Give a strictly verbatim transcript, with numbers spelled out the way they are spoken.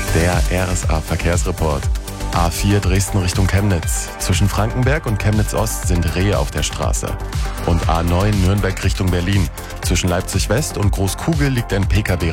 Der R S A-Verkehrsreport. A vier Dresden Richtung Chemnitz. Zwischen Frankenberg und Chemnitz-Ost sind Rehe auf der Straße. Und A neun Nürnberg Richtung Berlin. Zwischen Leipzig West und Großkugel liegt ein Pkw